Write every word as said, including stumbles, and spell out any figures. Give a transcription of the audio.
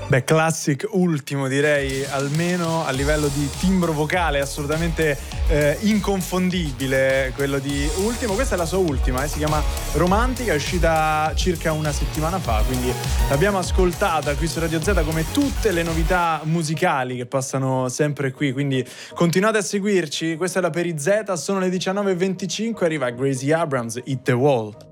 Beh, classic ultimo, direi, almeno a livello di timbro vocale assolutamente eh, inconfondibile quello di Ultimo. Questa è la sua ultima, eh, si chiama Romantica, è uscita circa una settimana fa, quindi l'abbiamo ascoltata qui su Radio Z come tutte le novità musicali che passano sempre qui, quindi continuate a seguirci. Questa è la Peri Z, sono le diciannove e venticinque, arriva Gracie Abrams, Hit the Wall.